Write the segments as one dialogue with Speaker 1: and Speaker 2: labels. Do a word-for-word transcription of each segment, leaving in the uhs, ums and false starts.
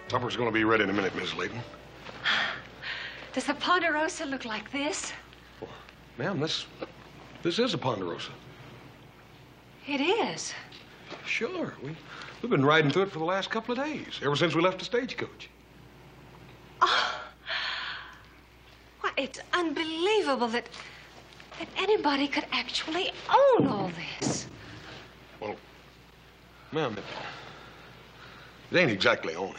Speaker 1: Supper's gonna be ready in a minute, Miss Layton.
Speaker 2: Does the Ponderosa look like this?
Speaker 1: Well, ma'am, this, this is a Ponderosa.
Speaker 2: It is.
Speaker 1: Sure. We, we've been riding through it for the last couple of days, ever since we left the stagecoach.
Speaker 2: Oh. Why, it's unbelievable that, that anybody could actually own all this.
Speaker 1: Well, ma'am, it, it ain't exactly owning.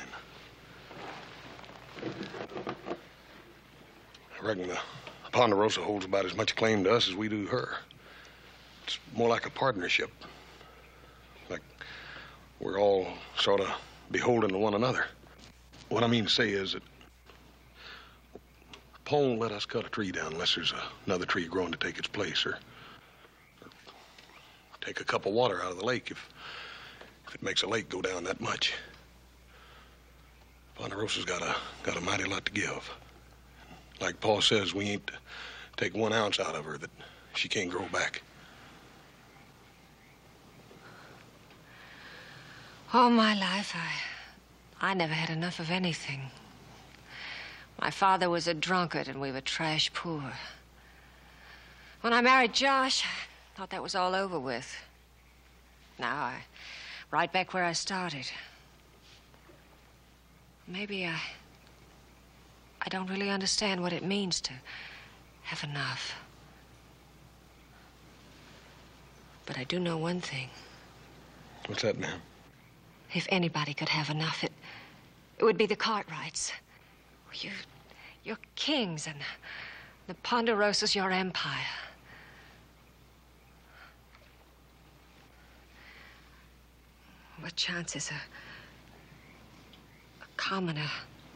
Speaker 1: I reckon the Ponderosa holds about as much claim to us as we do her. It's more like a partnership. Like we're all sort of beholden to one another. What I mean to say is that Paul won't let us cut a tree down unless there's another tree growing to take its place, or, or take a cup of water out of the lake if, if it makes a lake go down that much. Ponderosa's got a, got a mighty lot to give. Like Paul says, we ain't to take one ounce out of her that she can't grow back.
Speaker 2: All my life, I, I never had enough of anything. My father was a drunkard and we were trash poor. When I married Josh, I thought that was all over with. Now I, right back where I started. Maybe I, I don't really understand what it means to have enough. But I do know one thing.
Speaker 1: What's that, ma'am?
Speaker 2: If anybody could have enough, it, it would be the Cartwrights. You, you're kings, and the Ponderosa's your empire. What chance is a, a commoner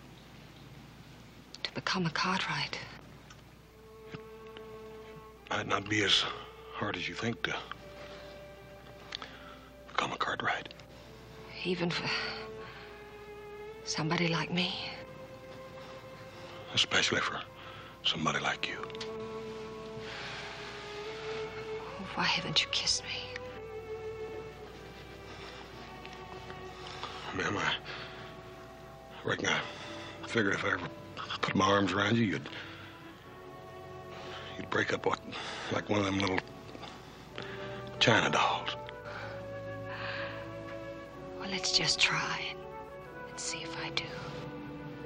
Speaker 2: to become a Cartwright?
Speaker 1: It might not be as hard as you think to become a Cartwright.
Speaker 2: Even for somebody like me?
Speaker 1: Especially for somebody like you.
Speaker 2: Why haven't you kissed me?
Speaker 1: Ma'am, I reckon I figured if I ever put my arms around you, you'd you'd break up what, like one of them little China dolls.
Speaker 2: Well, let's just try and see if I do.